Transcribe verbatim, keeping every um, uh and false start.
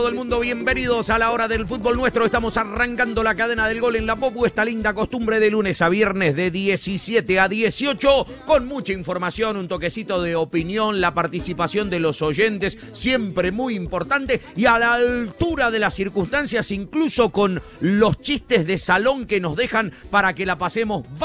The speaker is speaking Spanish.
Todo el mundo, bienvenidos a la hora del fútbol nuestro. Estamos arrancando la cadena del gol en la Popu, esta linda costumbre de lunes a viernes de diecisiete a dieciocho, con mucha información, un toquecito de opinión, la participación de los oyentes, siempre muy importante y a la altura de las circunstancias, incluso con los chistes de salón que nos dejan para que la pasemos